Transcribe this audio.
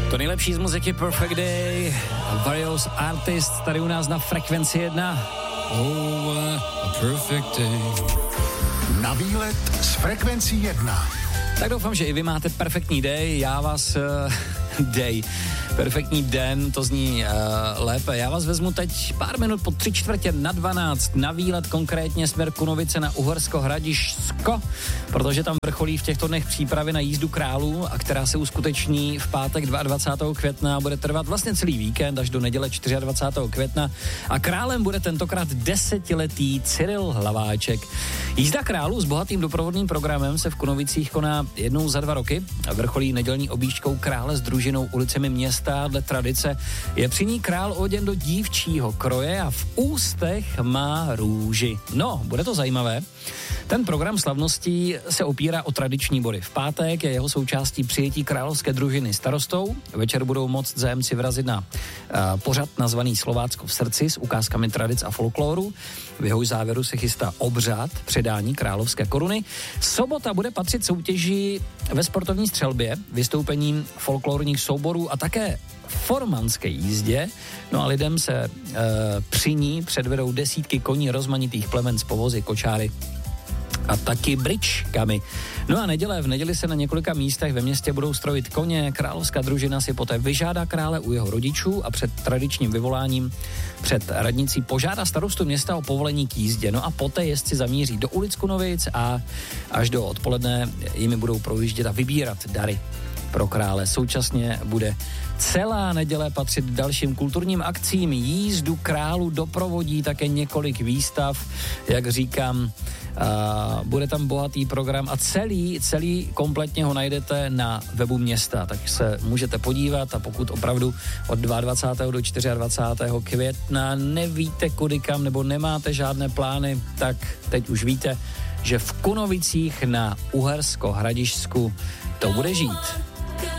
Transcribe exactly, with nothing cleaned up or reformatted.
To nejlepší z muziky Perfect Day, Various Artists tady u nás na Frekvenci jedna. Oh, what a perfect day. Na výlet s Frekvencí jedna. Tak doufám, že i vy máte perfektní day, já vás... Uh, day. Perfektní den, to zní uh, lépe. Já vás vezmu teď pár minut po tři čtvrtě na dvanáct na výlet, konkrétně směr Kunovice na Uhersko Hradišťsko, protože tam vrcholí v těchto dnech přípravy na jízdu králů, a která se uskuteční v pátek dvacátého druhého května a bude trvat vlastně celý víkend až do neděle dvacátého čtvrtého května. A králem bude tentokrát desetiletý Cyril Hlaváček. Jízda králů s bohatým doprovodným programem se v Kunovicích koná jednou za dva roky a vrcholí nedělní objížďkou krále s družinou ulicemi města. Dle tradice je při ní král oděn do dívčího kroje a v ústech má růži. No, bude to zajímavé. Ten program slavností se opírá o tradiční body. V pátek je jeho součástí přijetí královské družiny starostou. Večer budou moct zájemci vrazit na uh, pořad nazvaný Slovácko v srdci s ukázkami tradic a folkloru. V jeho závěru se chystá obřad předání královské koruny. Sobota bude patřit soutěži ve sportovní střelbě, vystoupením folklorních souborů a také formanské jízdě. No a lidem se e, při ní předvedou desítky koní rozmanitých plemen z povozy, kočáry a taky bryčkami. No a neděle, v neděli se na několika místech ve městě budou strojit koně. Královská družina si poté vyžádá krále u jeho rodičů a před tradičním vyvoláním před radnicí požádá starostu města o povolení k jízdě. No a poté jezdci zamíří do ulic Kunovic a až do odpoledne jimi budou projíždět a vybírat dary pro krále. Současně bude celá neděle patřit dalším kulturním akcím. Jízdu králu doprovodí také několik výstav, jak říkám, a bude tam bohatý program a celý, celý kompletně ho najdete na webu města, tak se můžete podívat a pokud opravdu od dvacátého druhého do dvacátého čtvrtého května nevíte kudy kam nebo nemáte žádné plány, tak teď už víte, že v Kunovicích na Uhersko Hradišťsku to bude žít.